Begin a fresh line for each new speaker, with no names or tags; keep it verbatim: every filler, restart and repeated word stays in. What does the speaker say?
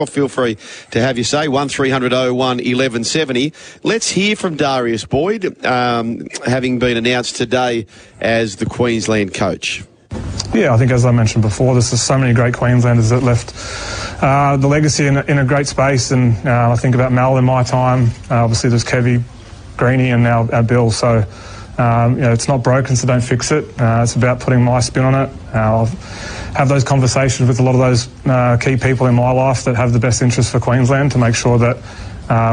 Feel free to have your say. one three hundred oh one eleven seventy. Let's hear from Darius Boyd, um, having been announced today as the Queensland coach.
Yeah, I think as I mentioned before, there's just so many great Queenslanders that left uh, the legacy in a, in a great space. And uh, I think about Mal in my time. Uh, obviously, there's Kevy, Greeny, and now uh, Bill. So um, you know, it's not broken, so don't fix it. Uh, it's about putting my spin on it. Uh, I'll have those conversations with a lot of those uh, key people in my life that have the best interest for Queensland to make sure that